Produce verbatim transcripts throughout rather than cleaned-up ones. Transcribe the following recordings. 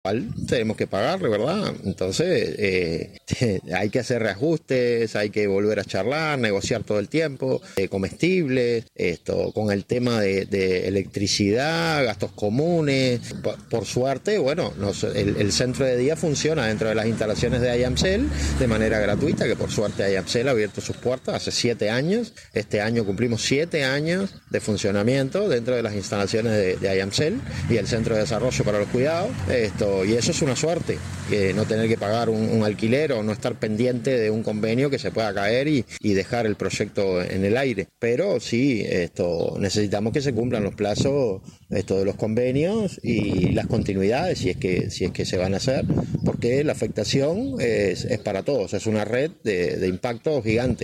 tenemos que pagarle, ¿verdad? Entonces eh, hay que hacer reajustes, hay que volver a charlar, negociar todo el tiempo, eh, comestibles, esto, con el tema de, de electricidad, gastos comunes. Por, por suerte, bueno, nos, el, el centro de día funciona dentro de las instalaciones de Ayamcel de manera gratuita, que por suerte Ayamcel ha abierto sus puertas hace siete años. Este año cumplimos siete años de funcionamiento dentro de las instalaciones de, de Ayamcel y el Centro de Desarrollo para los Cuidados. Esto, y eso es una suerte, que no tener que pagar un, un alquiler o no estar pendiente de un convenio que se pueda caer y, y dejar el proyecto en el aire. Pero sí, esto, necesitamos que se cumplan los plazos esto, de los convenios y las continuidades, si es que, si es que se van a hacer, porque la afectación es, es para todos, es una red de, de impacto gigante.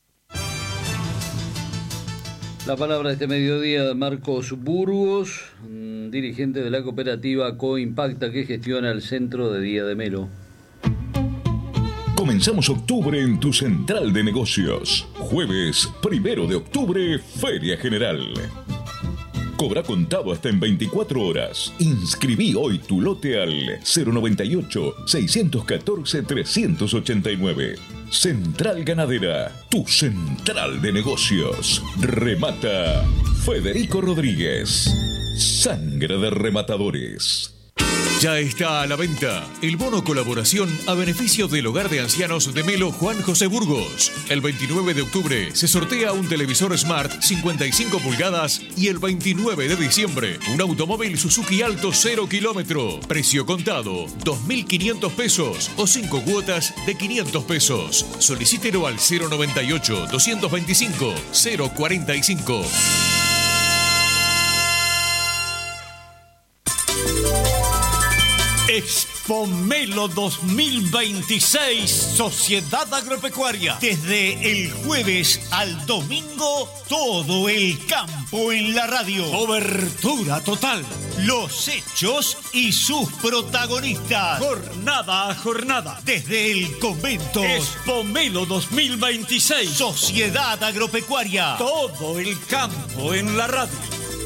La palabra de este mediodía de Marcos Burgos, dirigente de la cooperativa Coimpacta que gestiona el Centro de Día de Melo. Comenzamos octubre en tu central de negocios. Jueves primero de octubre, Feria General. Cobra contado hasta en veinticuatro horas. Inscribí hoy tu lote al cero noventa y ocho, seiscientos catorce, trescientos ochenta y nueve. Central Ganadera, tu central de negocios. Remata Federico Rodríguez. Sangre de rematadores. Ya está a la venta el bono colaboración a beneficio del Hogar de Ancianos de Melo Juan José Burgos. El veintinueve de octubre se sortea un televisor Smart cincuenta y cinco pulgadas y el veintinueve de diciembre un automóvil Suzuki Alto cero kilómetro. Precio contado dos mil quinientos pesos o cinco cuotas de quinientos pesos. Solicítelo al cero noventa y ocho, doscientos veinticinco, cero cuarenta y cinco. Expo Melo dos mil veintiséis, Sociedad Agropecuaria. Desde el jueves al domingo, todo el campo en la radio. Cobertura total. Los hechos y sus protagonistas. Jornada a jornada. Desde el convento. Expo Melo dos mil veintiséis, Sociedad Agropecuaria. Todo el campo en la radio.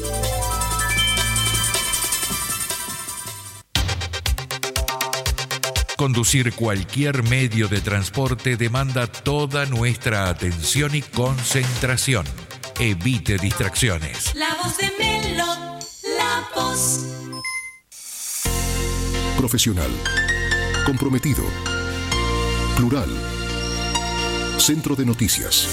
Conducir cualquier medio de transporte demanda toda nuestra atención y concentración. Evite distracciones. La voz de Melo, la voz. Profesional, comprometido, plural. Centro de Noticias.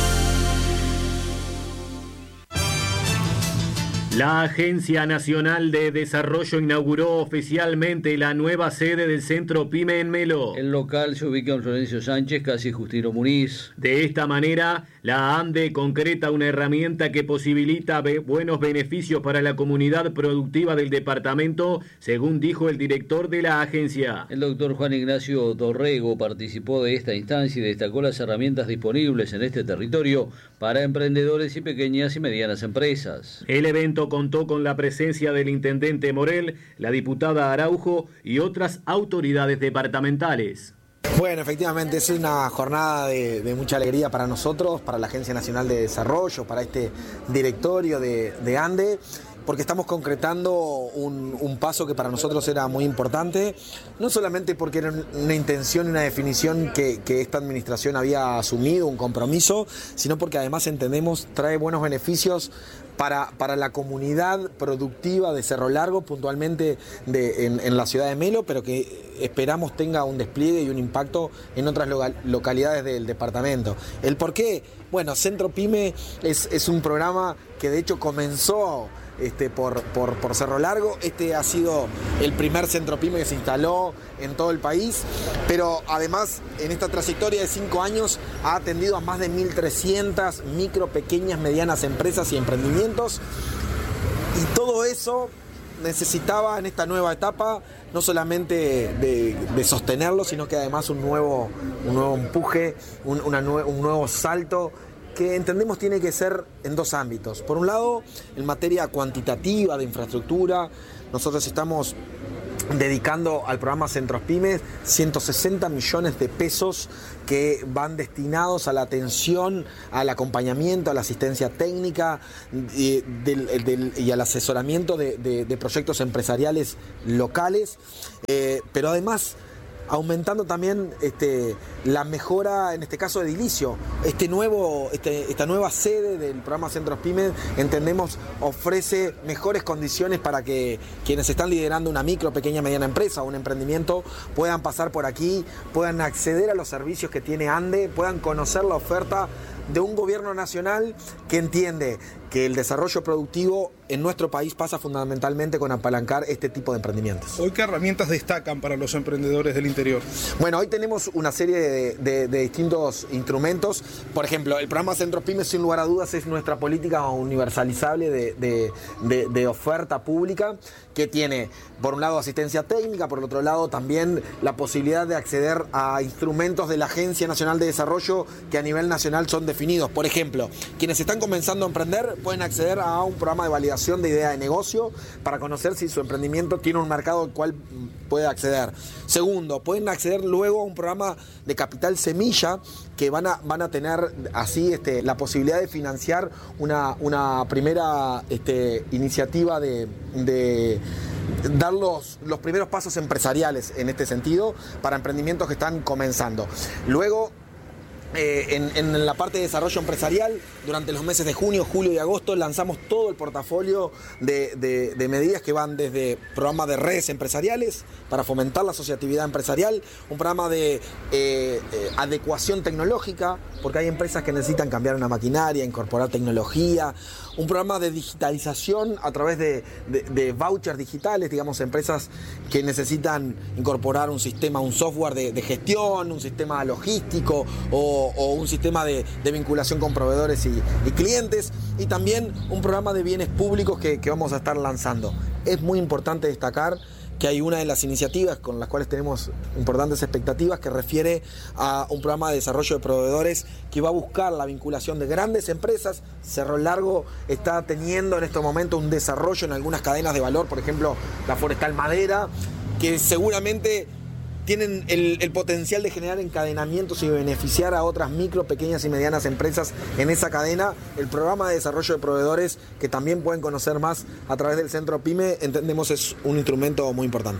La Agencia Nacional de Desarrollo inauguró oficialmente la nueva sede del Centro PYME en Melo. El local se ubica en Florencio Sánchez, casi Justino Muniz. De esta manera, la ANDE concreta una herramienta que posibilita be- buenos beneficios para la comunidad productiva del departamento, según dijo el director de la agencia. El doctor Juan Ignacio Dorrego participó de esta instancia y destacó las herramientas disponibles en este territorio para emprendedores y pequeñas y medianas empresas. El evento contó con la presencia del intendente Morel, la diputada Araujo y otras autoridades departamentales. Bueno, efectivamente es una jornada de, de mucha alegría para nosotros, para la Agencia Nacional de Desarrollo, para este directorio de, de ANDE, porque estamos concretando un, un paso que para nosotros era muy importante, no solamente porque era una intención y una definición que, que esta administración había asumido, un compromiso, sino porque además entendemos trae buenos beneficios para, para la comunidad productiva de Cerro Largo, puntualmente de, en, en la ciudad de Melo, pero que esperamos tenga un despliegue y un impacto en otras local, localidades del departamento. ¿El por qué? Bueno, Centro PYME es, es un programa que de hecho comenzó Este, por, por, por Cerro Largo. Este ha sido el primer centro PYME que se instaló en todo el país, pero además en esta trayectoria de cinco años ha atendido a más de mil trescientas micro, pequeñas, medianas empresas y emprendimientos, y todo eso necesitaba en esta nueva etapa no solamente de, de sostenerlo, sino que además un nuevo, un nuevo empuje, un, una nue- un nuevo salto que entendemos tiene que ser en dos ámbitos. Por un lado, en materia cuantitativa de infraestructura, nosotros estamos dedicando al programa Centros Pymes ciento sesenta millones de pesos que van destinados a la atención, al acompañamiento, a la asistencia técnica y, del, del, y al asesoramiento de, de, de proyectos empresariales locales, eh, pero además aumentando también este, la mejora, en este caso, de edilicio. Este nuevo, este, esta nueva sede del programa Centros Pymes, entendemos, ofrece mejores condiciones para que quienes están liderando una micro, pequeña, mediana empresa o un emprendimiento puedan pasar por aquí, puedan acceder a los servicios que tiene ANDE, puedan conocer la oferta de un gobierno nacional que entiende que el desarrollo productivo en nuestro país pasa fundamentalmente con apalancar este tipo de emprendimientos. ¿Hoy qué herramientas destacan para los emprendedores del interior? Bueno, hoy tenemos una serie de, de, de distintos instrumentos. Por ejemplo, el programa Centros Pymes, sin lugar a dudas, es nuestra política universalizable de, de, de, de oferta pública, que tiene, por un lado, asistencia técnica, por el otro lado, también la posibilidad de acceder a instrumentos de la Agencia Nacional de Desarrollo que a nivel nacional son definidos. Por ejemplo, quienes están comenzando a emprender pueden acceder a un programa de validación de idea de negocio para conocer si su emprendimiento tiene un mercado al cual puede acceder. Segundo, pueden acceder luego a un programa de capital semilla que van a, van a tener así este, la posibilidad de financiar una, una primera este, iniciativa de, de dar los, los primeros pasos empresariales en este sentido para emprendimientos que están comenzando. Luego, Eh, en, en la parte de desarrollo empresarial, durante los meses de junio, julio y agosto lanzamos todo el portafolio de, de, de medidas que van desde programa de redes empresariales para fomentar la asociatividad empresarial, un programa de eh, eh, adecuación tecnológica, porque hay empresas que necesitan cambiar una maquinaria, incorporar tecnología, un programa de digitalización a través de, de, de vouchers digitales, digamos, empresas que necesitan incorporar un sistema, un software de, de gestión, un sistema logístico o o un sistema de, de vinculación con proveedores y, y clientes, y también un programa de bienes públicos que, que vamos a estar lanzando. Es muy importante destacar que hay una de las iniciativas con las cuales tenemos importantes expectativas que refiere a un programa de desarrollo de proveedores que va a buscar la vinculación de grandes empresas. Cerro Largo está teniendo en este momento un desarrollo en algunas cadenas de valor, por ejemplo la Forestal Madera, que seguramente tienen el, el potencial de generar encadenamientos y beneficiar a otras micro, pequeñas y medianas empresas en esa cadena. El programa de desarrollo de proveedores, que también pueden conocer más a través del Centro Pyme, entendemos es un instrumento muy importante.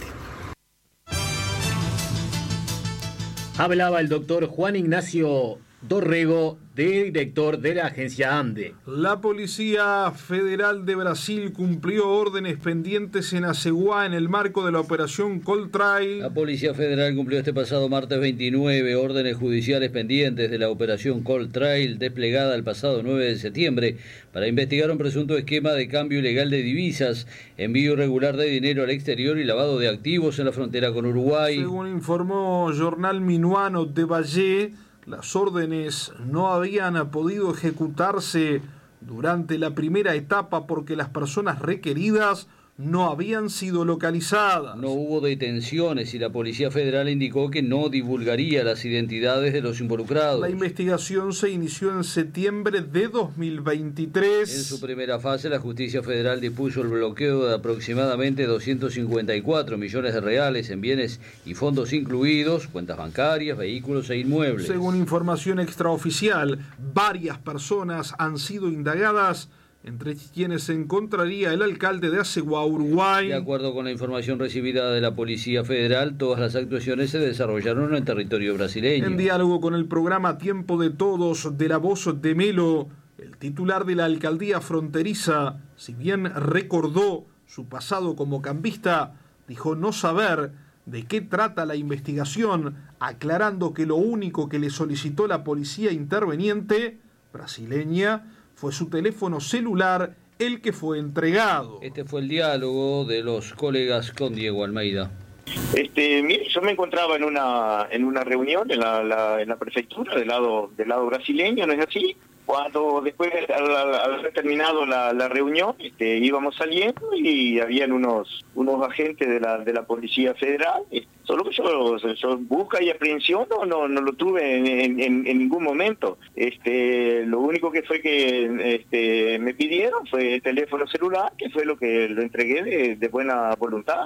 Hablaba el doctor Juan Ignacio Dorrego, director de la agencia ANDE. La Policía Federal de Brasil cumplió órdenes pendientes en Aceguá en el marco de la operación Cold Trail. La Policía Federal cumplió este pasado martes veintinueve órdenes judiciales pendientes de la operación Cold Trail, desplegada el pasado nueve de septiembre para investigar un presunto esquema de cambio ilegal de divisas, envío irregular de dinero al exterior y lavado de activos en la frontera con Uruguay. Según informó Jornal Minuano de Valle, las órdenes no habían podido ejecutarse durante la primera etapa porque las personas requeridas no habían sido localizadas. No hubo detenciones y la Policía Federal indicó que no divulgaría las identidades de los involucrados. La investigación se inició en septiembre de dos mil veintitrés. En su primera fase, la Justicia Federal dispuso el bloqueo de aproximadamente doscientos cincuenta y cuatro millones de reales en bienes y fondos incluidos, cuentas bancarias, vehículos e inmuebles. Según información extraoficial, varias personas han sido indagadas, entre quienes se encontraría el alcalde de Aceguá, Uruguay. De acuerdo con la información recibida de la Policía Federal, todas las actuaciones se desarrollaron en territorio brasileño. En diálogo con el programa Tiempo de Todos de la Voz de Melo, el titular de la alcaldía fronteriza, si bien recordó su pasado como cambista, dijo no saber de qué trata la investigación, aclarando que lo único que le solicitó la policía interveniente brasileña fue su teléfono celular el que fue entregado. Este fue el diálogo de los colegas con Diego Almeida. Este, mire, yo me encontraba en una en una reunión en la, la, en la prefectura del lado del lado brasileño, ¿no es así? Cuando después, al, al haber terminado la, la reunión, este, íbamos saliendo y habían unos unos agentes de la de la Policía Federal. Solo que yo, yo busca y aprehensión no, no, no lo tuve en, en, en ningún momento. Este, lo único que fue que este, me pidieron fue el teléfono celular, que fue lo que lo entregué de, de buena voluntad.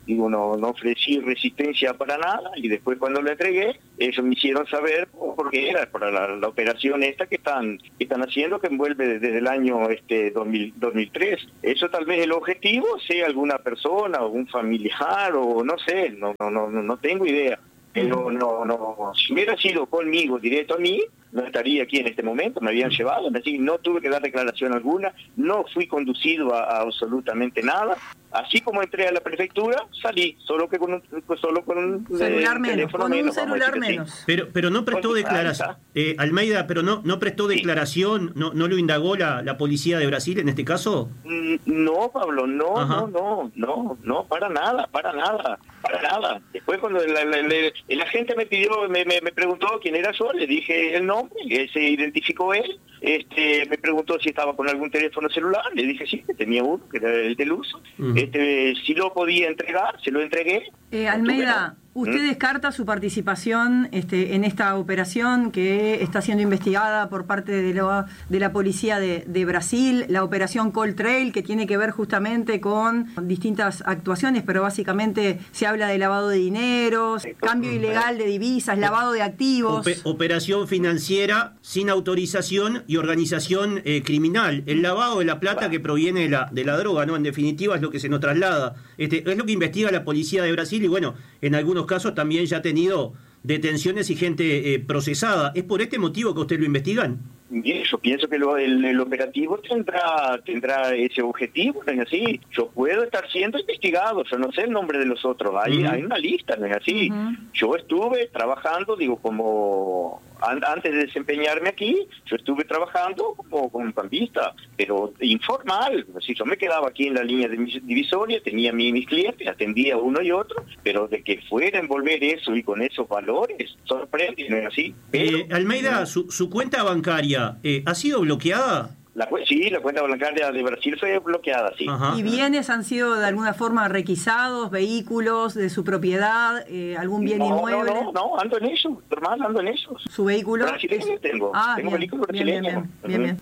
digo, no, no ofrecí resistencia para nada, y después cuando lo entregué, ellos me hicieron saber por qué era, para la, la operación esta que están que están haciendo, que envuelve desde el año este dos mil, dos mil tres. Eso tal vez el objetivo sea alguna persona, o un familiar, o no sé, no, no, no, no tengo idea. Pero no, no, si hubiera sido conmigo, directo a mí, no estaría aquí en este momento, me habían llevado, así no tuve que dar declaración alguna, no fui conducido a, a absolutamente nada. Así como entré a la prefectura, salí, solo que con un, solo con un celular eh, menos, con menos, un celular menos. Sí. Pero, pero no prestó declaración, eh, Almeida, pero no, no prestó declaración, no, no lo indagó la, la policía de Brasil en este caso. No, Pablo, no, Ajá. no, no, no, no, para nada, para nada, para nada. Después cuando la, la, la, el agente me pidió, me, me, me preguntó quién era yo, le dije el nombre, que se identificó él. Este, me preguntó si estaba con algún teléfono celular, le dije sí, que tenía uno, que era el del uso. Uh-huh. Este, si lo podía entregar, se lo entregué. Eh, Almeida, ¿usted ¿Mm? descarta su participación este, en esta operación que está siendo investigada por parte de la, de la policía de, de Brasil, la operación Cold Trail, que tiene que ver justamente con distintas actuaciones, pero básicamente se habla de lavado de dineros, cambio ilegal de divisas, lavado de activos? Op- operación financiera sin autorización y organización eh, criminal. El lavado de la plata que proviene de la, de la droga, ¿no? En definitiva es lo que se nos traslada. Este, es lo que investiga la policía de Brasil y bueno, en algunos casos también ya ha tenido detenciones y gente eh, procesada. ¿Es por este motivo que usted lo investigan? Bien, yo pienso que lo, el, el operativo tendrá tendrá ese objetivo, ¿no es así? Yo puedo estar siendo investigado, yo no sé el nombre de los otros, hay, uh-huh. hay una lista, ¿no es así? Uh-huh. Yo estuve trabajando, digo, como an, antes de desempeñarme aquí, yo estuve trabajando como, como campista, pero informal, así, yo me quedaba aquí en la línea de divisoria, tenía mi, mis clientes, atendía uno y otro, pero de que fuera a envolver eso y con esos valores, sorprende, ¿no es así? Pero, eh, Almeida, no. su, su cuenta bancaria Eh, ¿ha sido bloqueada? La, sí, la cuenta bancaria de Brasil fue bloqueada, sí. Ajá. ¿Y bienes han sido de alguna forma requisados, vehículos de su propiedad, eh, algún bien no, inmueble? No, no, no, ando en eso, normal, ando en eso. ¿Su vehículo? Brasileño es... tengo, ah, tengo bien, vehículo brasileño. Bien, bien, bien, bien, bien.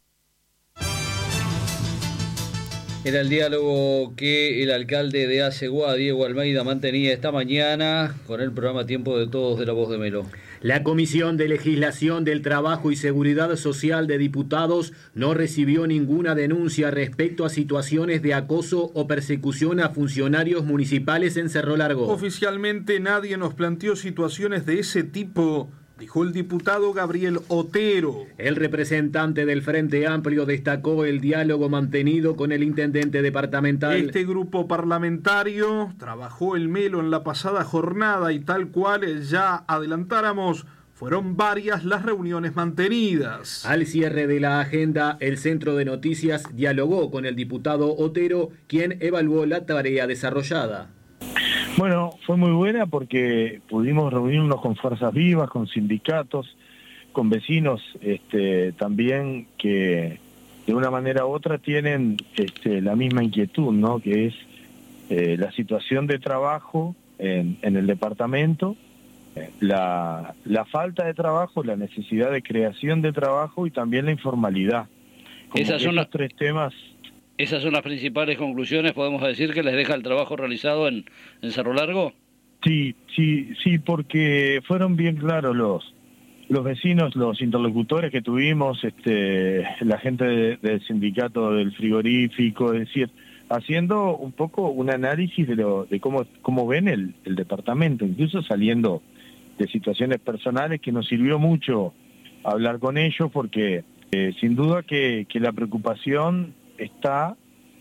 Era el diálogo que el alcalde de Aceguá, Diego Almeida, mantenía esta mañana con el programa Tiempo de Todos de La Voz de Melo. La Comisión de Legislación del Trabajo y Seguridad Social de Diputados no recibió ninguna denuncia respecto a situaciones de acoso o persecución a funcionarios municipales en Cerro Largo. Oficialmente nadie nos planteó situaciones de ese tipo, dijo el diputado Gabriel Otero. El representante del Frente Amplio destacó el diálogo mantenido con el intendente departamental. Este grupo parlamentario trabajó el Melo en la pasada jornada y tal cual ya adelantáramos, fueron varias las reuniones mantenidas. Al cierre de la agenda, el Centro de Noticias dialogó con el diputado Otero, quien evaluó la tarea desarrollada. Bueno, fue muy buena porque pudimos reunirnos con fuerzas vivas, con sindicatos, con vecinos este, también que de una manera u otra tienen este, la misma inquietud, ¿no? Que es eh, la situación de trabajo en, en el departamento, eh, la, la falta de trabajo, la necesidad de creación de trabajo y también la informalidad. Como Esas son los las tres temas. ¿Esas son las principales conclusiones, podemos decir, que les deja el trabajo realizado en, en Cerro Largo? Sí, sí, sí, porque fueron bien claros los los vecinos, los interlocutores que tuvimos, este, la gente de, del sindicato del frigorífico, es decir, haciendo un poco un análisis de, lo, de cómo, cómo ven el, el departamento, incluso saliendo de situaciones personales que nos sirvió mucho hablar con ellos, porque eh, sin duda que, que la preocupación está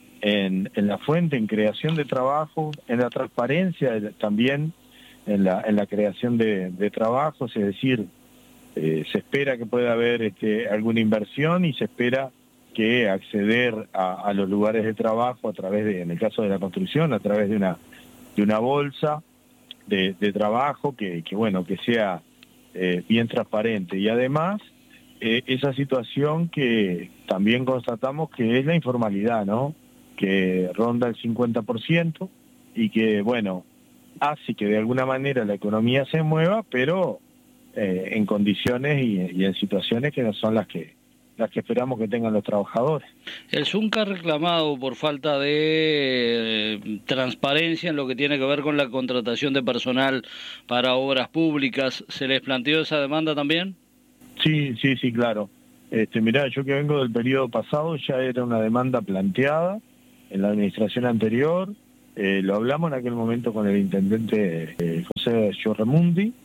en, en la fuente, en creación de trabajo, en la transparencia también, en la, en la creación de, de trabajos, es decir, eh, se espera que pueda haber este, alguna inversión y se espera que acceder a, a los lugares de trabajo a través de, en el caso de la construcción, a través de una, de una bolsa de, de trabajo que, que, bueno, que sea eh, bien transparente. Y además, Eh, esa situación que también constatamos que es la informalidad, ¿no? Que ronda el cincuenta por ciento y que, bueno, hace que de alguna manera la economía se mueva, pero eh, en condiciones y, y en situaciones que no son las que las que esperamos que tengan los trabajadores. El Zunca ha reclamado por falta de eh, transparencia en lo que tiene que ver con la contratación de personal para obras públicas. ¿Se les planteó esa demanda también? Sí, sí, sí, claro. Este, mirá, yo que vengo del periodo pasado ya era una demanda planteada en la administración anterior. Eh, lo hablamos en aquel momento con el intendente eh, José Giorremundi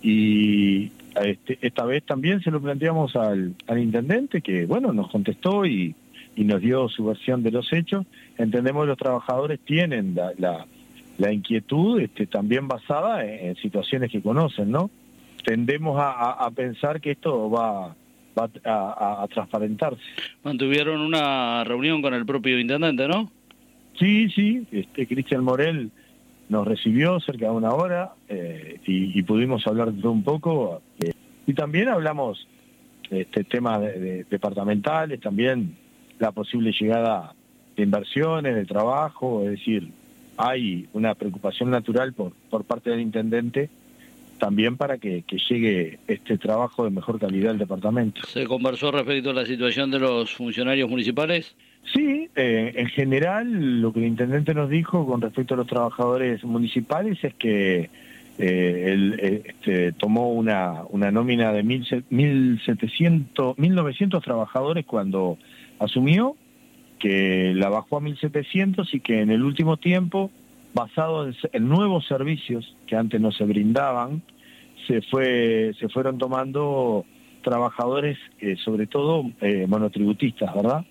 y este, esta vez también se lo planteamos al, al intendente que, bueno, nos contestó y, y nos dio su versión de los hechos. Entendemos que los trabajadores tienen la, la, la inquietud este, también basada en, en situaciones que conocen, ¿no? Tendemos a, a, a pensar que esto va, va a, a, a transparentarse. Mantuvieron una reunión con el propio intendente, ¿no? Sí, sí, este Cristian Morel nos recibió cerca de una hora eh, y, y pudimos hablar de todo un poco. Eh, y también hablamos de este, temas de, de, departamentales, también la posible llegada de inversiones, de trabajo, es decir, hay una preocupación natural por, por parte del intendente también para que, que llegue este trabajo de mejor calidad al departamento. ¿Se conversó respecto a la situación de los funcionarios municipales? Sí, eh, en general lo que el intendente nos dijo con respecto a los trabajadores municipales es que eh, él eh, este, tomó una, una nómina de mil setecientos, mil novecientos trabajadores cuando asumió, que la bajó a mil setecientos y que en el último tiempo, basado en, en nuevos servicios que antes no se brindaban, se fue se fueron tomando trabajadores, eh, sobre todo eh, monotributistas, ¿verdad?,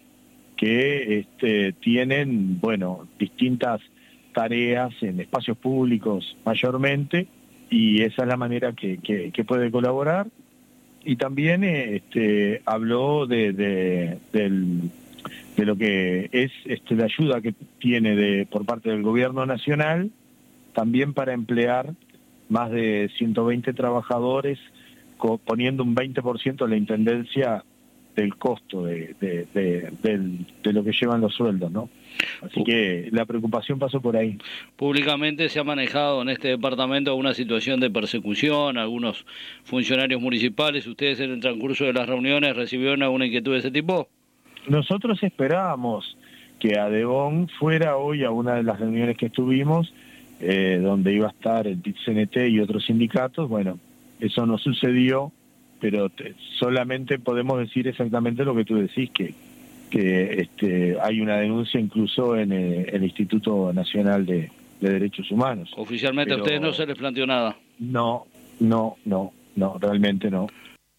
que este, tienen, bueno, distintas tareas en espacios públicos mayormente, y esa es la manera que, que, que puede colaborar. Y también eh, este, habló de, de, del, de lo que es este, la ayuda que tiene de, por parte del gobierno nacional, también para emplear más de ciento veinte trabajadores, co- poniendo un veinte por ciento de la intendencia del costo de, de, de, de, de lo que llevan los sueldos, ¿no? Así que la preocupación pasó por ahí. Públicamente se ha manejado en este departamento una situación de persecución, algunos funcionarios municipales. ¿Ustedes en el transcurso de las reuniones recibieron alguna inquietud de ese tipo? Nosotros esperábamos que ADEBON fuera hoy a una de las reuniones que estuvimos, eh, donde iba a estar el P I T C N T y otros sindicatos. Bueno, eso no sucedió, pero te, solamente podemos decir exactamente lo que tú decís, que que este, hay una denuncia incluso en el, el Instituto Nacional de, de Derechos Humanos. Oficialmente pero, a ustedes no se les planteó nada. No, no, no, no, realmente no.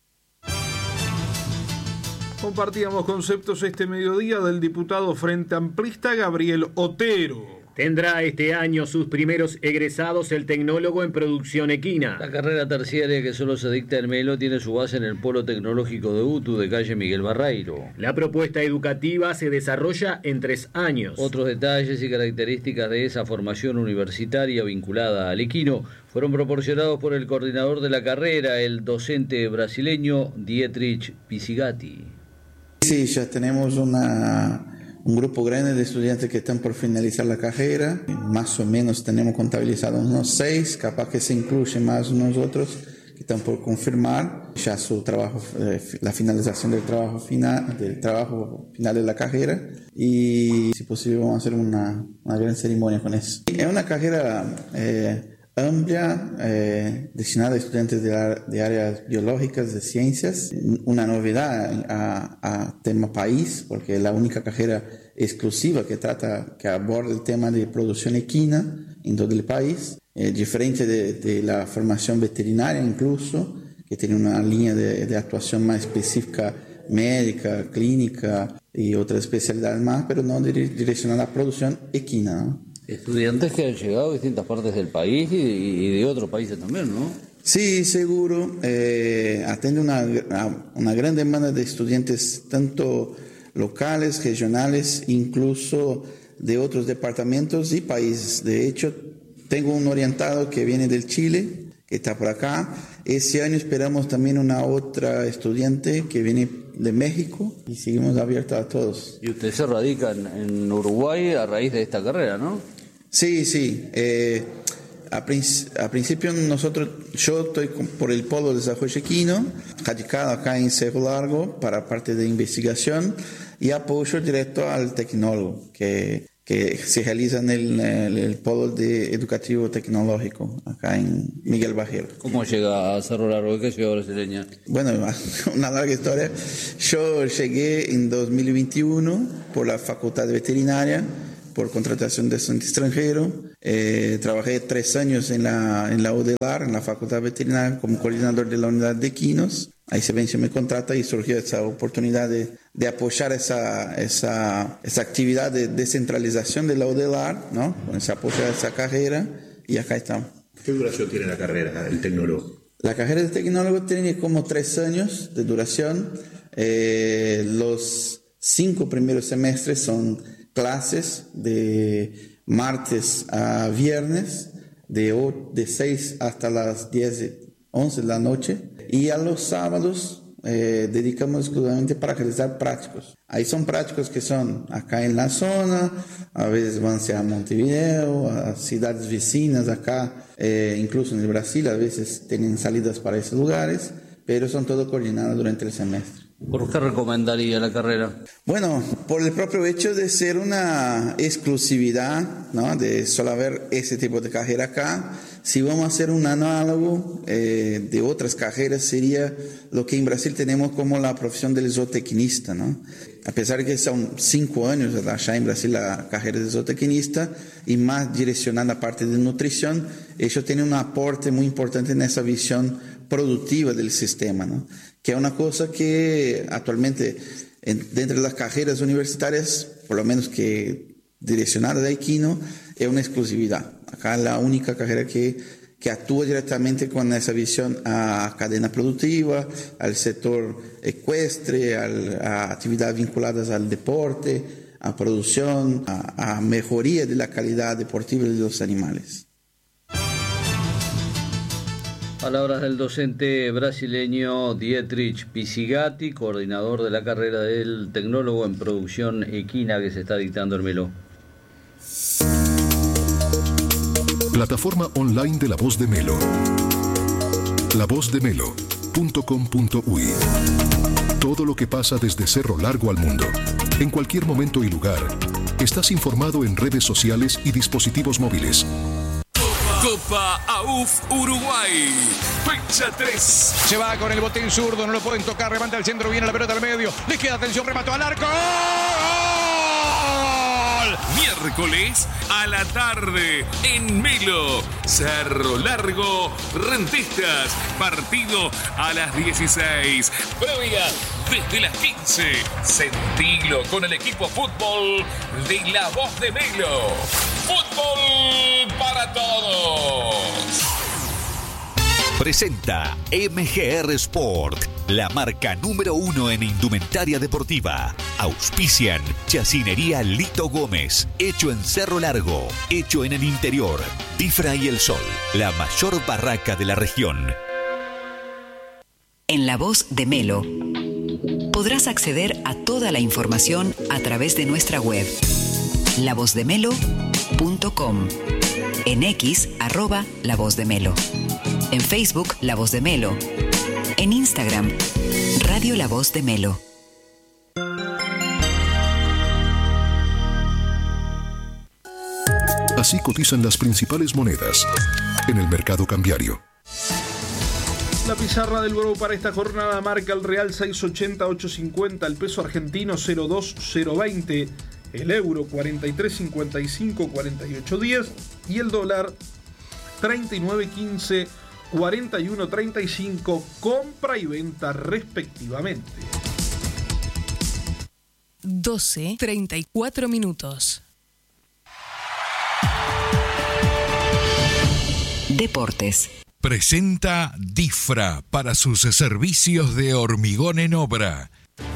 Compartíamos conceptos este mediodía del diputado Frente Amplista Gabriel Otero. Tendrá este año sus primeros egresados el tecnólogo en producción equina. La carrera terciaria que solo se dicta en Melo tiene su base en el Polo Tecnológico de U T U de calle Miguel Barreiro. La propuesta educativa se desarrolla en tres años. Otros detalles y características de esa formación universitaria vinculada al equino fueron proporcionados por el coordinador de la carrera, el docente brasileño Dietrich Pisigatti. Sí, ya tenemos una... un grupo grande de estudiantes que están por finalizar la carrera, más o menos tenemos contabilizados unos seis, capaz que se incluyen más unos otros que están por confirmar ya su trabajo, eh, la finalización del trabajo final, del trabajo final de la carrera, y si posible vamos a hacer una, una gran ceremonia con eso. Es una carrera eh, amplia, eh, destinada a estudiantes de, de áreas biológicas, de ciencias, una novedad a, a tema país, porque es la única carrera exclusiva que trata, que aborda el tema de producción equina en todo el país, eh, diferente de, de la formación veterinaria incluso, que tiene una línea de, de actuación más específica, médica, clínica y otras especialidades más, pero no dire, direccionada a la producción equina, ¿no? Estudiantes que han llegado de distintas partes del país y, y de otros países también, ¿no? Sí, seguro. Eh, atiende una, una gran demanda de estudiantes, tanto locales, regionales, incluso de otros departamentos y países. De hecho, tengo un orientado que viene del Chile, que está por acá. Este año esperamos también una otra estudiante que viene de México y seguimos abiertos a todos. Y usted se radica en, en Uruguay a raíz de esta carrera, ¿no? Sí, sí. Eh, a, princ- a principio nosotros, yo estoy con- por el Polo de Desarrollo Equino, radicado acá en Cerro Largo para parte de investigación y apoyo directo al tecnólogo que, que se realiza en el, el, el Polo de Educativo Tecnológico acá en Miguel Bajero. ¿Cómo llega a Cerro Largo? ¿De qué ciudad brasileña? Bueno, una larga historia. Yo llegué en dos mil veintiuno por la Facultad de Veterinaria, por contratación de estudiante extranjero. Eh, trabajé tres años en la, en la U D E L A R, en la Facultad Veterinaria, como coordinador de la unidad de equinos. Ahí se venció mi contrato y surgió esa oportunidad de, de apoyar esa, esa, esa actividad de descentralización de la U D E L A R, ¿no? Con ese apoyo a esa carrera, y acá estamos. ¿Qué duración tiene la carrera del tecnólogo? La carrera de tecnólogo tiene como tres años de duración. Eh, los cinco primeros semestres son clases de martes a viernes, de, o, de seis hasta las diez, once de la noche. Y a los sábados eh, dedicamos exclusivamente para realizar prácticos. Ahí son prácticos que son acá en la zona, a veces van a Montevideo, a ciudades vecinas acá, eh, incluso en el Brasil, a veces tienen salidas para esos lugares, pero son todo coordinados durante el semestre. ¿Por qué recomendaría la carrera? Bueno, por el propio hecho de ser una exclusividad, ¿no? De solo haber ese tipo de carrera acá. Si vamos a hacer un análogo eh, de otras carreras, sería lo que en Brasil tenemos como la profesión del zootecnista, ¿no? A pesar de que son cinco años allá en Brasil la carrera de zootecnista y más direccionada a parte de nutrición, ellos tienen un aporte muy importante en esa visión productiva del sistema, ¿no? Que es una cosa que actualmente en, dentro de las carreras universitarias, por lo menos que direccionada de equino, es una exclusividad. Acá es la única carrera que, que actúa directamente con esa visión a cadena productiva, al sector ecuestre, al, a actividades vinculadas al deporte, a producción, a, a mejoría de la calidad deportiva de los animales. Palabras del docente brasileño Dietrich Pisigatti, coordinador de la carrera del tecnólogo en producción equina que se está dictando en Melo. Plataforma online de La Voz de Melo. la voz de melo punto com punto u i. Todo lo que pasa desde Cerro Largo al mundo. En cualquier momento y lugar. Estás informado en redes sociales y dispositivos móviles. Copa A U F Uruguay, fecha tres. Se va con el botín zurdo, no lo pueden tocar, levanta el centro, viene la pelota al medio, le queda atención, remató al arco. ¡Gol! Miércoles a la tarde en Melo, Cerro Largo, Rentistas, partido a las dieciséis. Previa desde las quince. Sentilo con el equipo fútbol de La Voz de Melo. Fútbol para todos. Presenta M G R Sport, la marca número uno en indumentaria deportiva. Auspician Chacinería Lito Gómez, hecho en Cerro Largo, hecho en el interior. Tifra y El Sol, la mayor barraca de la región. En La Voz de Melo podrás acceder a toda la información a través de nuestra web, la voz de melo punto com, en X, arroba La Voz de Melo, en Facebook, La Voz de Melo, en Instagram, Radio La Voz de Melo. Así cotizan las principales monedas en el mercado cambiario. La pizarra del Bro para esta jornada marca el real seis ochenta, ocho cincuenta, el peso argentino cero dos, cero veinte, el euro cuarenta y tres cincuenta y cinco, cuarenta y ocho diez y el dólar treinta y nueve quince, cuarenta y uno treinta y cinco, compra y venta respectivamente. doce treinta y cuatro minutos. Deportes. Presenta Difra para sus servicios de hormigón en obra.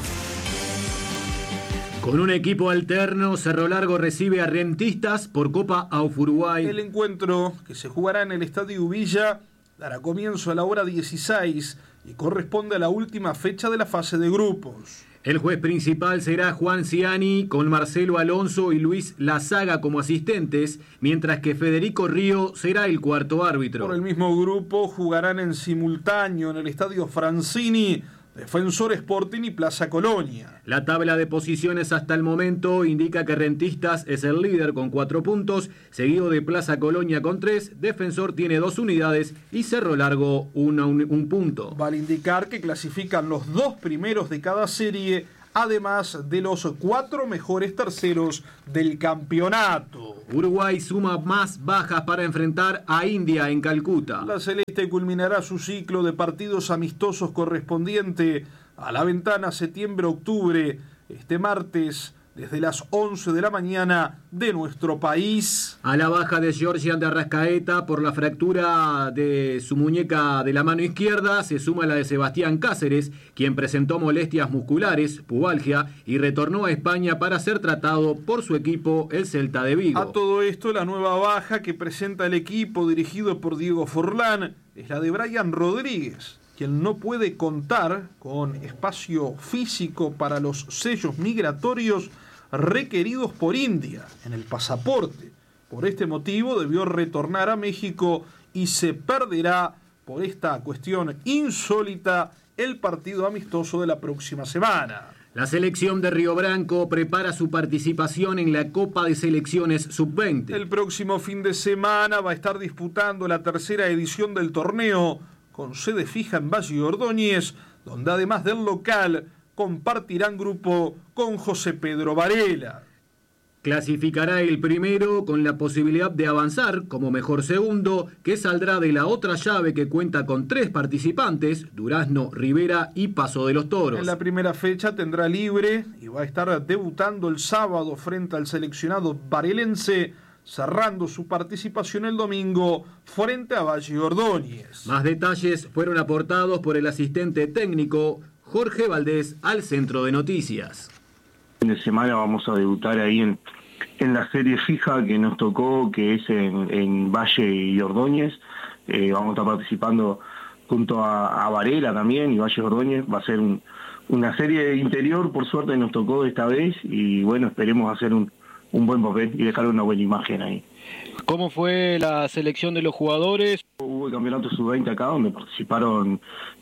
Con un equipo alterno, Cerro Largo recibe a Rentistas por Copa A U F Uruguay. El encuentro, que se jugará en el Estadio Villa, dará comienzo a la hora dieciséis y corresponde a la última fecha de la fase de grupos. El juez principal será Juan Ciani, con Marcelo Alonso y Luis Lazaga como asistentes, mientras que Federico Río será el cuarto árbitro. Por el mismo grupo jugarán en simultáneo en el Estadio Francini Defensor Sporting y Plaza Colonia. La tabla de posiciones hasta el momento indica que Rentistas es el líder con cuatro puntos, seguido de Plaza Colonia con tres, Defensor tiene dos unidades y Cerro Largo una, un, un punto. Vale indicar que clasifican los dos primeros de cada serie, además de los cuatro mejores terceros del campeonato. Uruguay suma más bajas para enfrentar a India en Calcuta. La Celeste culminará su ciclo de partidos amistosos correspondiente a la ventana septiembre-octubre este martes desde las once de la mañana de nuestro país. A la baja de Georgian de Arrascaeta por la fractura de su muñeca de la mano izquierda se suma la de Sebastián Cáceres, quien presentó molestias musculares, pubalgia, y retornó a España para ser tratado por su equipo, el Celta de Vigo. A todo esto, la nueva baja que presenta el equipo dirigido por Diego Forlán es la de Brian Rodríguez, quien no puede contar con espacio físico para los sellos migratorios requeridos por India en el pasaporte. Por este motivo debió retornar a México y se perderá por esta cuestión insólita el partido amistoso de la próxima semana. La selección de Río Branco prepara su participación en la Copa de Selecciones sub veinte. El próximo fin de semana va a estar disputando la tercera edición del torneo, con sede fija en Valle Ordóñez, donde además del local compartirán grupo con José Pedro Varela. Clasificará el primero con la posibilidad de avanzar como mejor segundo, que saldrá de la otra llave que cuenta con tres participantes, Durazno, Rivera y Paso de los Toros. En la primera fecha tendrá libre y va a estar debutando el sábado frente al seleccionado varelense, cerrando su participación el domingo frente a Valle Ordóñez. Más detalles fueron aportados por el asistente técnico Jorge Valdés al Centro de Noticias. Fin de semana vamos a debutar ahí en, en la serie fija que nos tocó, que es en, en Valle y Ordóñez. Eh, vamos a estar participando junto a, a Varela también y Valle Ordóñez. Va a ser un, una serie interior, por suerte nos tocó esta vez, y bueno, esperemos hacer un un buen papel y dejar una buena imagen ahí. ¿Cómo fue la selección de los jugadores? Hubo el campeonato sub veinte acá, donde participaron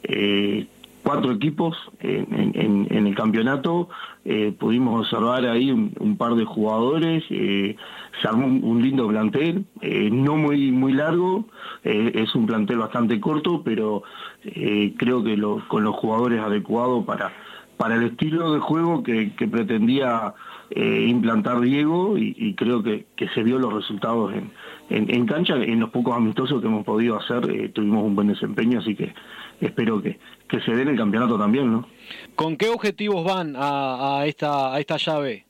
eh, cuatro equipos en, en, en el campeonato. Eh, pudimos observar ahí un, un par de jugadores, eh, se armó un, un lindo plantel, eh, no muy muy largo, eh, es un plantel bastante corto, pero eh, creo que lo, con los jugadores adecuados para, para el estilo de juego que, que pretendía Eh, implantar Diego, y, y creo que, que se vio los resultados en, en, en cancha. En los pocos amistosos que hemos podido hacer eh, tuvimos un buen desempeño, así que espero que, que se dé en el campeonato también, ¿no? ¿Con qué objetivos van a, a, esta, a esta llave?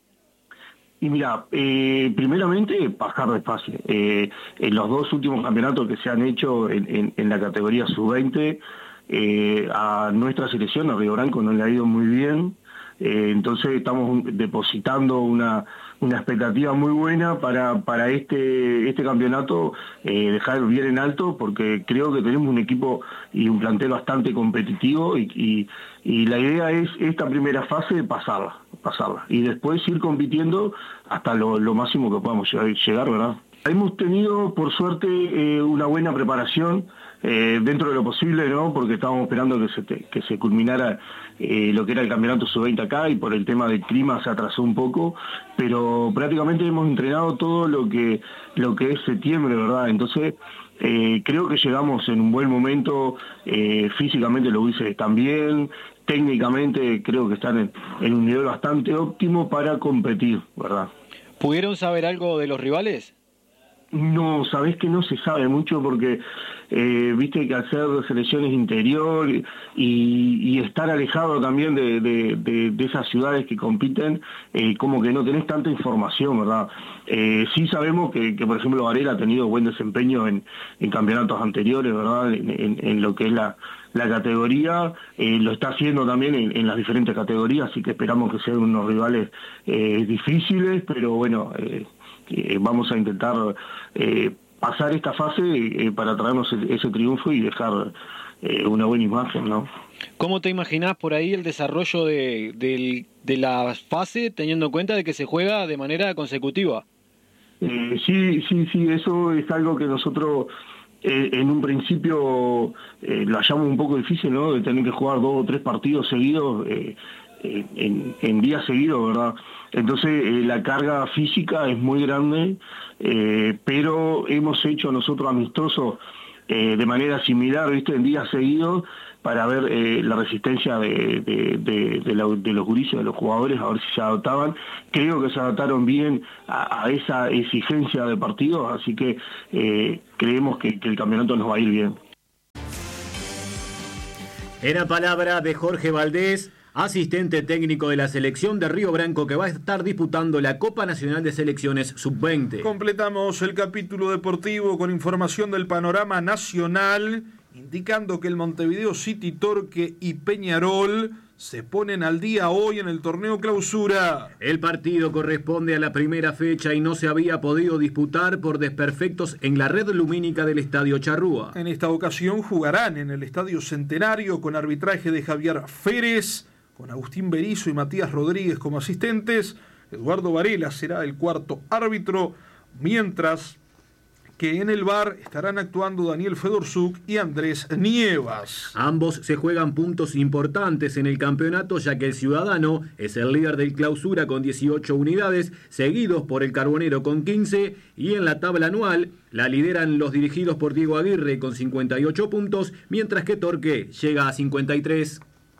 Y mira, eh, primeramente bajar despacio. Eh, en los dos últimos campeonatos que se han hecho en, en, en la categoría sub veinte, eh, a nuestra selección, a Río Branco, no le ha ido muy bien. Eh, entonces estamos depositando una, una expectativa muy buena para, para este, este campeonato, eh, dejar bien en alto, porque creo que tenemos un equipo y un plantel bastante competitivo, y, y, y la idea es esta primera fase pasarla, pasarla y después ir compitiendo hasta lo, lo máximo que podamos llegar, llegar, ¿verdad? Hemos tenido, por suerte, eh, una buena preparación, eh, dentro de lo posible, ¿no? Porque estábamos esperando que se, te, que se culminara eh, lo que era el campeonato sub veinte acá, y por el tema del clima se atrasó un poco, pero prácticamente hemos entrenado todo lo que, lo que es septiembre, ¿verdad? Entonces, eh, creo que llegamos en un buen momento, eh, físicamente los Ulises están bien, técnicamente creo que están en, en un nivel bastante óptimo para competir, ¿verdad? ¿Pudieron saber algo de los rivales? No, sabés que no se sabe mucho, porque eh, viste que hacer selecciones interior y, y estar alejado también de, de, de, de esas ciudades que compiten, eh, como que no tenés tanta información, ¿verdad? Eh, sí sabemos que, que, por ejemplo, Varela ha tenido buen desempeño en, en campeonatos anteriores, ¿verdad? En, en, en lo que es la, la categoría, eh, lo está haciendo también en, en las diferentes categorías, así que esperamos que sean unos rivales eh, difíciles, pero bueno... Eh, Eh, vamos a intentar eh, pasar esta fase eh, para traernos ese triunfo y dejar eh, una buena imagen, ¿no? ¿Cómo te imaginás por ahí el desarrollo de, de, de la fase, teniendo en cuenta de que se juega de manera consecutiva? Eh, sí, sí, sí, eso es algo que nosotros eh, en un principio eh, lo hallamos un poco difícil, ¿no? De tener que jugar dos o tres partidos seguidos eh, eh, en, en días seguidos, ¿verdad? Entonces eh, la carga física es muy grande, eh, pero hemos hecho nosotros amistosos eh, de manera similar, ¿viste? En días seguidos, para ver eh, la resistencia de, de, de, de, la, de los gurises, de los jugadores, a ver si se adaptaban. Creo que se adaptaron bien a, a esa exigencia de partidos, así que eh, creemos que, que el campeonato nos va a ir bien. Era palabra de Jorge Valdés, asistente técnico de la selección de Río Branco, que va a estar disputando la Copa Nacional de Selecciones sub veinte. Completamos el capítulo deportivo con información del panorama nacional, indicando que el Montevideo City, Torque y Peñarol se ponen al día hoy en el torneo Clausura. El partido corresponde a la primera fecha y no se había podido disputar por desperfectos en la red lumínica del Estadio Charrúa. En esta ocasión jugarán en el Estadio Centenario con arbitraje de Javier Férez, con Agustín Berizzo y Matías Rodríguez como asistentes. Eduardo Varela será el cuarto árbitro, mientras que en el V A R estarán actuando Daniel Fedorzuk y Andrés Nievas. Ambos se juegan puntos importantes en el campeonato, ya que el Ciudadano es el líder del Clausura con dieciocho unidades, seguidos por el Carbonero con quince, y en la tabla anual la lideran los dirigidos por Diego Aguirre con cincuenta y ocho puntos, mientras que Torque llega a cincuenta y tres.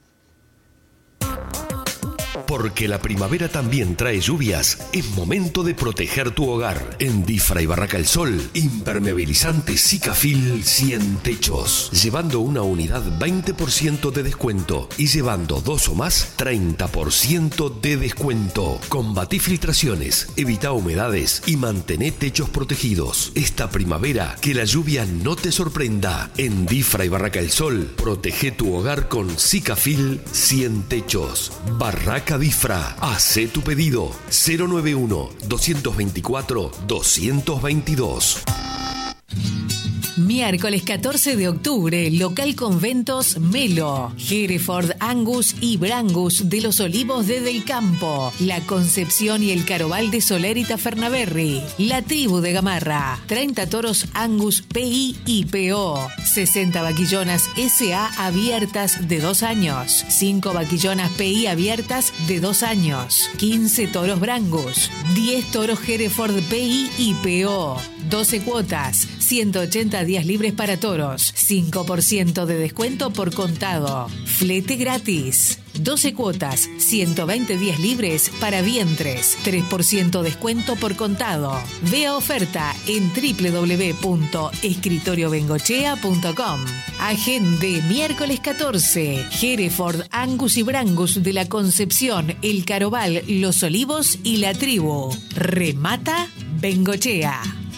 Porque la primavera también trae lluvias, es momento de proteger tu hogar. En Difra y Barraca El Sol, impermeabilizante Sikafil cien techos. Llevando una unidad veinte por ciento de descuento y llevando dos o más treinta por ciento de descuento. Combatí filtraciones, evita humedades y mantén techos protegidos. Esta primavera, que la lluvia no te sorprenda. En Difra y Barraca El Sol, protege tu hogar con Sikafil cien techos. Barraca Difra, hace tu pedido cero noventa y uno, doscientos veinticuatro, doscientos veintidós. Miércoles catorce de octubre, local Conventos Melo, Hereford, Angus y Brangus de los Olivos de Del Campo, La Concepción y el Carobal de Soler y Tafernaberry, La Tribu de Gamarra, treinta toros Angus P I y P O, sesenta vaquillonas S A abiertas de dos años, cinco vaquillonas P I abiertas de dos años, quince toros Brangus, diez toros Hereford P I y P O, doce cuotas, ciento ochenta días libres para toros, cinco por ciento de descuento por contado, flete gratis, doce cuotas, ciento veinte días libres para vientres, tres por ciento descuento por contado. Vea oferta en doble u doble u doble u punto escritorio bengochea punto com. Agende miércoles catorce, Hereford, Angus y Brangus de la Concepción, El Carobal, Los Olivos y La Tribu. Remata Bengochea.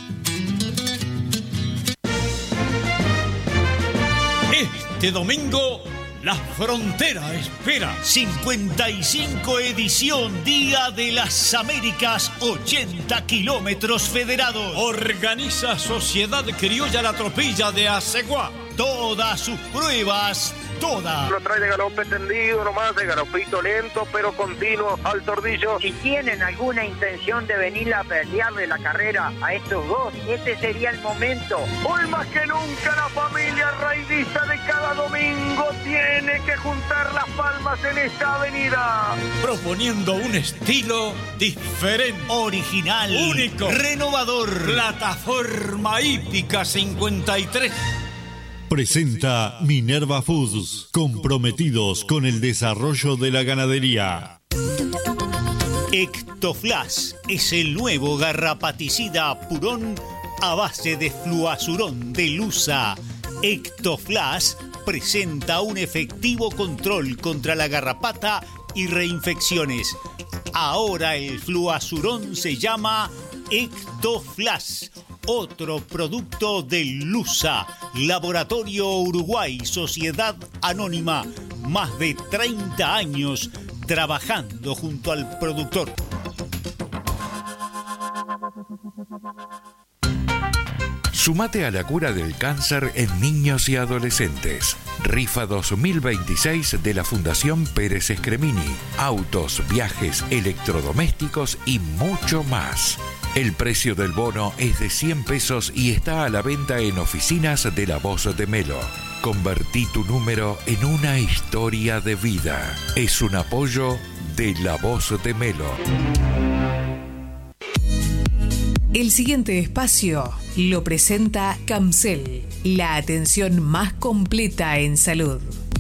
Este domingo, La Frontera espera cincuenta y cinco edición Día de las Américas, ochenta kilómetros federados. Organiza Sociedad Criolla La Tropilla de Aceguá. Todas sus pruebas, todas. Lo trae de galope tendido nomás, de galopito lento pero continuo al tordillo. Si tienen alguna intención de venir a pelearle la carrera a estos dos, este sería el momento. Hoy más que nunca la familia raidista de cada domingo tiene que juntar las palmas en esta avenida. Proponiendo un estilo diferente, original, único, renovador. Plataforma hípica cincuenta y tres. Presenta Minerva Foods, comprometidos con el desarrollo de la ganadería. Ectoflas es el nuevo garrapaticida Purón a base de fluazurón de Lusa. Ectoflas presenta un efectivo control contra la garrapata y reinfecciones. Ahora el fluazurón se llama Ectoflas. Otro producto de Lusa, Laboratorio Uruguay, Sociedad Anónima, más de treinta años trabajando junto al productor. Sumate a la cura del cáncer en niños y adolescentes. Rifa dos mil veintiséis de la Fundación Pérez Escremini. Autos, viajes, electrodomésticos y mucho más. El precio del bono es de cien pesos y está a la venta en oficinas de La Voz de Melo. Convertí tu número en una historia de vida. Es un apoyo de La Voz de Melo. El siguiente espacio lo presenta Camcel, la atención más completa en salud.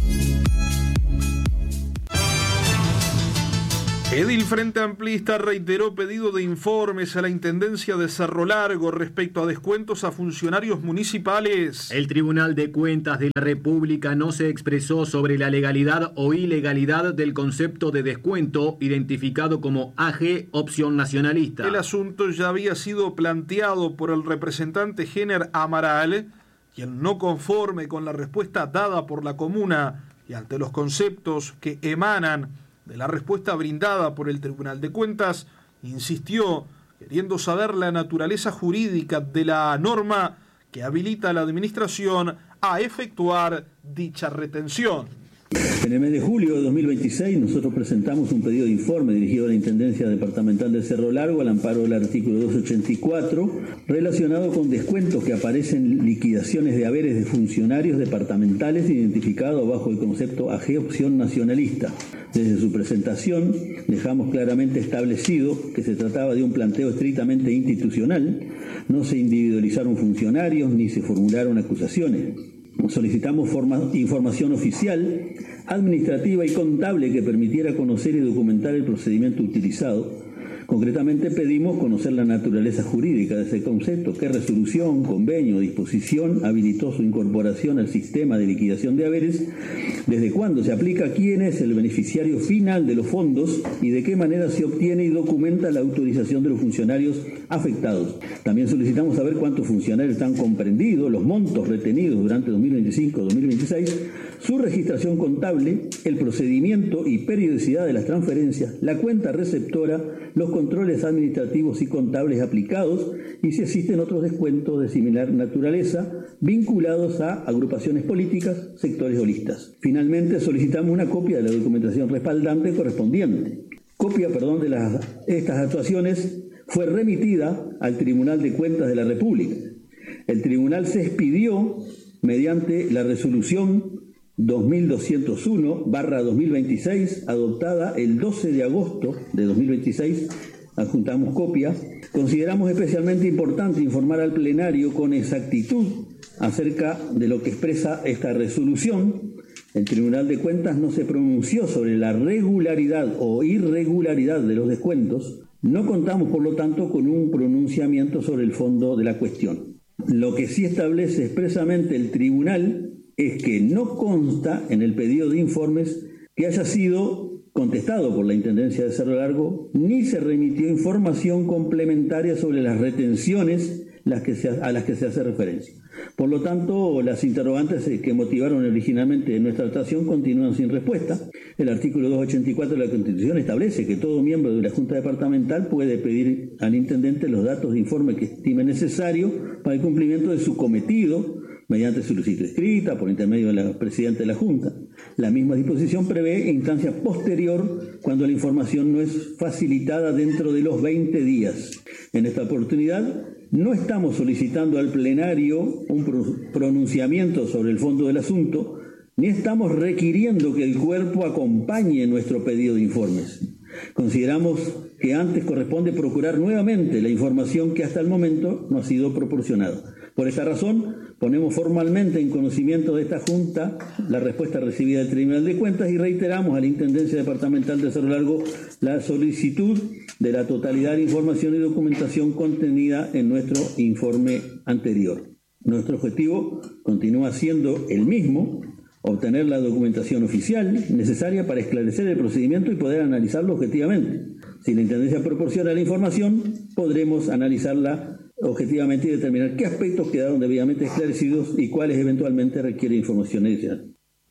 Edil Frente Amplista reiteró pedido de informes a la Intendencia de Cerro Largo respecto a descuentos a funcionarios municipales. El Tribunal de Cuentas de la República no se expresó sobre la legalidad o ilegalidad del concepto de descuento identificado como A G Opción Nacionalista. El asunto ya había sido planteado por el representante Jenner Amaral, quien no conforme con la respuesta dada por la comuna y ante los conceptos que emanan de la respuesta brindada por el Tribunal de Cuentas, insistió, queriendo saber la naturaleza jurídica de la norma que habilita a la Administración a efectuar dicha retención. En el mes de julio de dos mil veintiséis nosotros presentamos un pedido de informe dirigido a la Intendencia Departamental de Cerro Largo al amparo del artículo doscientos ochenta y cuatro relacionado con descuentos que aparecen en liquidaciones de haberes de funcionarios departamentales identificados bajo el concepto A G Opción Nacionalista. Desde su presentación dejamos claramente establecido que se trataba de un planteo estrictamente institucional, no se individualizaron funcionarios ni se formularon acusaciones. Solicitamos forma, información oficial, administrativa y contable que permitiera conocer y documentar el procedimiento utilizado. Concretamente pedimos conocer la naturaleza jurídica de ese concepto, qué resolución, convenio, disposición habilitó su incorporación al sistema de liquidación de haberes, desde cuándo se aplica, quién es el beneficiario final de los fondos y de qué manera se obtiene y documenta la autorización de los funcionarios afectados. También solicitamos saber cuántos funcionarios están comprendidos, los montos retenidos durante dos mil veinticinco a dos mil veintiséis, su registración contable, el procedimiento y periodicidad de las transferencias, la cuenta receptora, los controles administrativos y contables aplicados y si existen otros descuentos de similar naturaleza vinculados a agrupaciones políticas, sectores o listas. Finalmente, solicitamos una copia de la documentación respaldante correspondiente. Copia, perdón, de las, estas actuaciones fue remitida al Tribunal de Cuentas de la República. El tribunal se expidió mediante la resolución dos mil doscientos uno barra dos mil veintiséis, adoptada el doce de agosto de dos mil veintiséis, adjuntamos copia. Consideramos especialmente importante informar al plenario con exactitud acerca de lo que expresa esta resolución. El Tribunal de Cuentas no se pronunció sobre la regularidad o irregularidad de los descuentos. No contamos, por lo tanto, con un pronunciamiento sobre el fondo de la cuestión. Lo que sí establece expresamente el tribunal es que no consta en el pedido de informes que haya sido contestado por la Intendencia de Cerro Largo, ni se remitió información complementaria sobre las retenciones las que se, a las que se hace referencia. Por lo tanto, las interrogantes que motivaron originalmente nuestra actuación continúan sin respuesta. El artículo doscientos ochenta y cuatro de la Constitución establece que todo miembro de la Junta Departamental puede pedir al Intendente los datos de informe que estime necesario para el cumplimiento de su cometido, mediante solicitud escrita, por intermedio del presidente de la Junta. La misma disposición prevé instancia posterior cuando la información no es facilitada dentro de los veinte días. En esta oportunidad, no estamos solicitando al plenario un pronunciamiento sobre el fondo del asunto, ni estamos requiriendo que el cuerpo acompañe nuestro pedido de informes. Consideramos que antes corresponde procurar nuevamente la información que hasta el momento no ha sido proporcionada. Por esta razón, ponemos formalmente en conocimiento de esta Junta la respuesta recibida del Tribunal de Cuentas y reiteramos a la Intendencia Departamental de Cerro Largo la solicitud de la totalidad de información y documentación contenida en nuestro informe anterior. Nuestro objetivo continúa siendo el mismo: obtener la documentación oficial necesaria para esclarecer el procedimiento y poder analizarlo objetivamente. Si la Intendencia proporciona la información, podremos analizarla objetivamente y determinar qué aspectos quedaron debidamente esclarecidos y cuáles eventualmente requieren información adicional.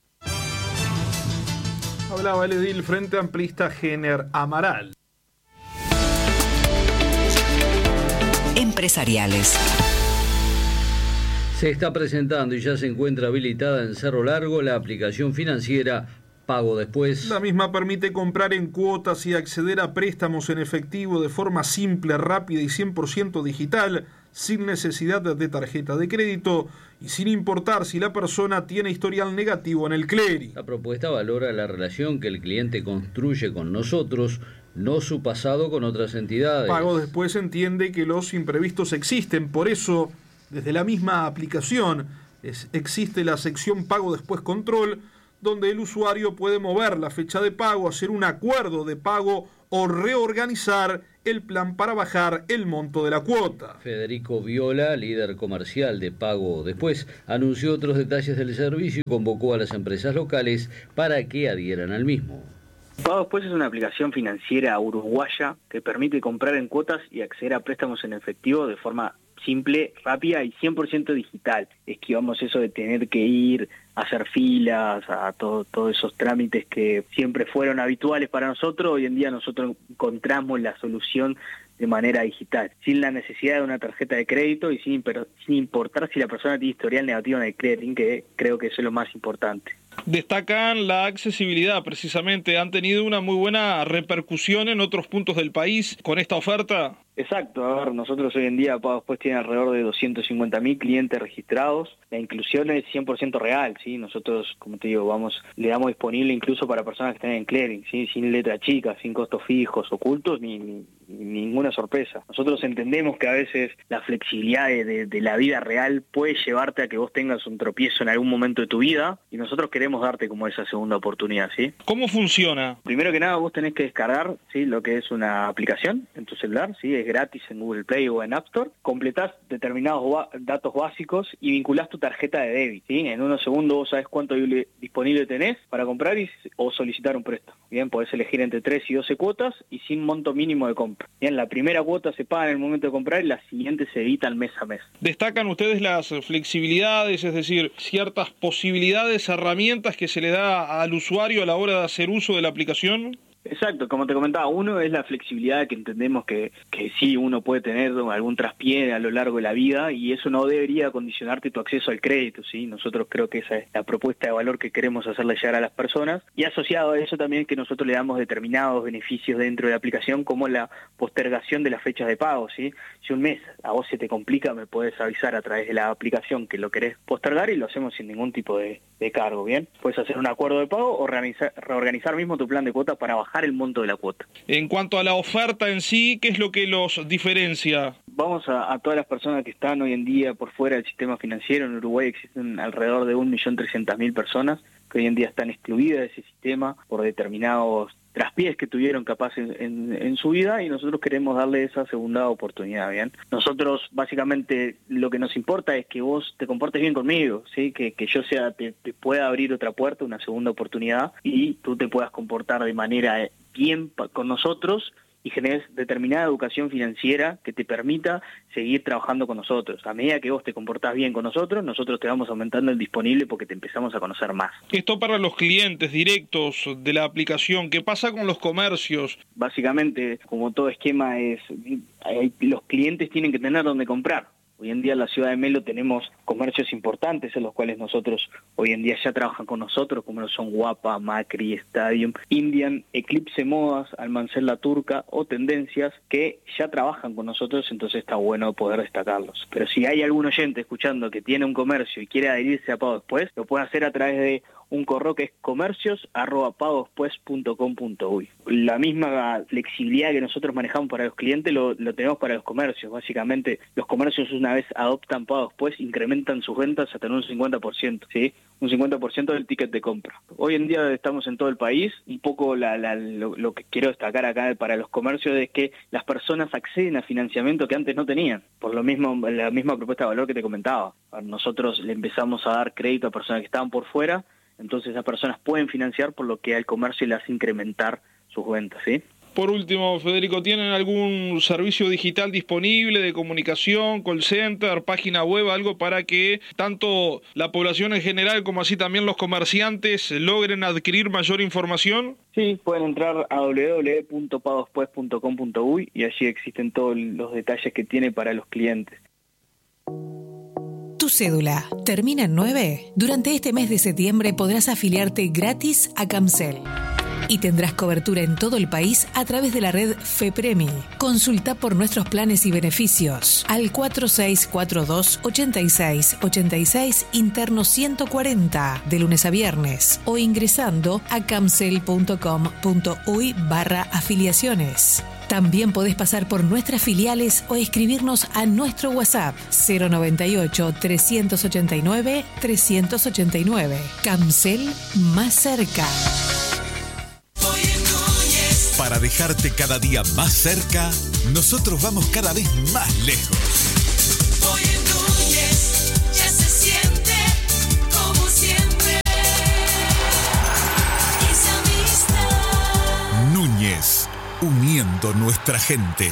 Hablaba el edil Frente Amplista Jenner Amaral. Empresariales. Se está presentando y ya se encuentra habilitada en Cerro Largo la aplicación financiera Pago Después. La misma permite comprar en cuotas y acceder a préstamos en efectivo de forma simple, rápida y cien por ciento digital, sin necesidad de tarjeta de crédito y sin importar si la persona tiene historial negativo en el clearing. La propuesta valora la relación que el cliente construye con nosotros, no su pasado con otras entidades. Pago Después entiende que los imprevistos existen, por eso, desde la misma aplicación, es, existe la sección Pago Después Control, donde el usuario puede mover la fecha de pago, hacer un acuerdo de pago o reorganizar el plan para bajar el monto de la cuota. Federico Viola, líder comercial de Pago Después, anunció otros detalles del servicio y convocó a las empresas locales para que adhieran al mismo. Pago Después es una aplicación financiera uruguaya que permite comprar en cuotas y acceder a préstamos en efectivo de forma simple, rápida y cien por ciento digital. Esquivamos eso de tener que ir a hacer filas, a todo, todos esos trámites que siempre fueron habituales para nosotros. Hoy en día nosotros encontramos la solución de manera digital, sin la necesidad de una tarjeta de crédito y sin, pero, sin importar si la persona tiene historial negativo en el clearing, que creo que eso es lo más importante. Destacan la accesibilidad, precisamente. ¿Han tenido una muy buena repercusión en otros puntos del país con esta oferta? Exacto, a ver, nosotros hoy en día Pago Después tiene alrededor de doscientos cincuenta mil clientes registrados. La inclusión es cien por ciento real, ¿sí? Nosotros, como te digo, vamos, le damos disponible incluso para personas que estén en clearing, ¿sí? Sin letra chica, sin costos fijos, ocultos, ni, ni, ni ninguna sorpresa. Nosotros entendemos que a veces la flexibilidad de, de, de la vida real puede llevarte a que vos tengas un tropiezo en algún momento de tu vida y nosotros queremos darte como esa segunda oportunidad, ¿sí? ¿Cómo funciona? Primero que nada, vos tenés que descargar, ¿sí?, lo que es una aplicación en tu celular, ¿sí? Es gratis en Google Play o en App Store. Completás determinados ba- datos básicos y vinculás tu tarjeta de débito, ¿sí? En unos segundos vos sabés cuánto disponible tenés para comprar y, o solicitar un préstamo. Bien, podés elegir entre tres y doce cuotas y sin monto mínimo de compra. Bien, la primera cuota se paga en el momento de comprar y la siguiente se evitan mes a mes. ¿Destacan ustedes las flexibilidades, es decir, ciertas posibilidades, herramientas que se le da al usuario a la hora de hacer uso de la aplicación? Exacto, como te comentaba, uno es la flexibilidad que entendemos que, que sí uno puede tener algún traspié a lo largo de la vida y eso no debería condicionarte tu acceso al crédito, ¿sí? Nosotros creo que esa es la propuesta de valor que queremos hacerle llegar a las personas y asociado a eso también que nosotros le damos determinados beneficios dentro de la aplicación como la postergación de las fechas de pago, ¿sí? Si un mes a vos se te complica, me podés avisar a través de la aplicación que lo querés postergar y lo hacemos sin ningún tipo de, de cargo, ¿bien? Puedes hacer un acuerdo de pago o reorganizar, reorganizar mismo tu plan de cuota para bajar el monto de la cuota. En cuanto a la oferta en sí, ¿qué es lo que los diferencia? Vamos a, a todas las personas que están hoy en día por fuera del sistema financiero. En Uruguay existen alrededor de un millón trescientas mil personas que hoy en día están excluidas de ese sistema por determinados traspiés que tuvieron capaz en, en, en su vida y nosotros queremos darle esa segunda oportunidad, ¿bien? Nosotros básicamente lo que nos importa es que vos te comportes bien conmigo, ¿sí? Que, que yo sea te, te pueda abrir otra puerta, una segunda oportunidad y tú te puedas comportar de manera bien con nosotros y generes determinada educación financiera que te permita seguir trabajando con nosotros. A medida que vos te comportás bien con nosotros, nosotros te vamos aumentando el disponible porque te empezamos a conocer más. Esto para los clientes directos de la aplicación, ¿qué pasa con los comercios? Básicamente, como todo esquema es, hay, los clientes tienen que tener donde comprar. Hoy en día en la ciudad de Melo tenemos comercios importantes en los cuales nosotros hoy en día ya trabajan con nosotros, como son Guapa, Macri, Stadium, Indian, Eclipse Modas, Almancén La Turca o Tendencias, que ya trabajan con nosotros, entonces está bueno poder destacarlos. Pero si hay algún oyente escuchando que tiene un comercio y quiere adherirse a Pago Después, lo puede hacer a través de un correo que es comercios arroba pago después punto com punto uy. La misma flexibilidad que nosotros manejamos para los clientes lo, lo tenemos para los comercios. Básicamente, los comercios una vez adoptan Pago Después, incrementan sus ventas hasta en un cincuenta por ciento, ¿sí? Un cincuenta por ciento del ticket de compra. Hoy en día estamos en todo el país. Un poco la, la, lo, lo que quiero destacar acá para los comercios es que las personas acceden a financiamiento que antes no tenían. Por lo mismo, la misma propuesta de valor que te comentaba. Nosotros le empezamos a dar crédito a personas que estaban por fuera. Entonces esas personas pueden financiar, por lo que al comercio le hace incrementar sus ventas, ¿sí? Por último, Federico, ¿tienen algún servicio digital disponible de comunicación, call center, página web, algo para que tanto la población en general como así también los comerciantes logren adquirir mayor información? Sí, pueden entrar a doble u doble u doble u punto pago después punto com punto uy y allí existen todos los detalles que tiene para los clientes. Tu cédula termina en nueve? Durante este mes de septiembre podrás afiliarte gratis a Camcel. Y tendrás cobertura en todo el país a través de la red FEPREMI. Consulta por nuestros planes y beneficios al cuatro seis cuatro dos, ocho seis ocho seis interno ciento cuarenta de lunes a viernes o ingresando a camcel.com.uy barra afiliaciones. También podés pasar por nuestras filiales o escribirnos a nuestro WhatsApp cero noventa y ocho, trescientos ochenta y nueve, trescientos ochenta y nueve. Camcel, más cerca. Para dejarte cada día más cerca, nosotros vamos cada vez más lejos. Hoy en Núñez ya se siente como siempre. Esa amistad. Núñez, uniendo nuestra gente.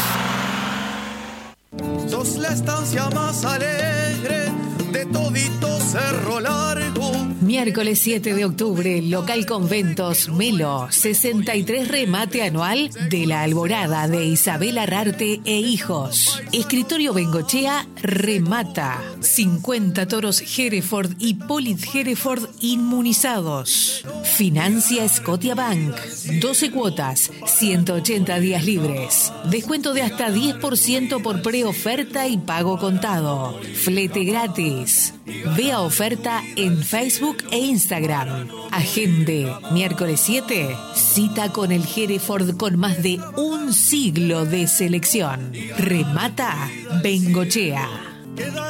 Sos la estancia más alegre de todito Cerro Largo. Miércoles siete de octubre, local Conventos Melo, sesenta y tres remate anual de la Alborada de Isabel Arrarte e Hijos. Escritorio Bengochea remata. cincuenta toros Hereford y Polit Hereford inmunizados. Financia Scotiabank. doce cuotas, ciento ochenta días libres. Descuento de hasta diez por ciento por preoferta y pago contado. Flete gratis. Vea oferta en Facebook e Instagram. Agende, miércoles siete, cita con el Hereford con más de un siglo de selección. Remata Bengochea.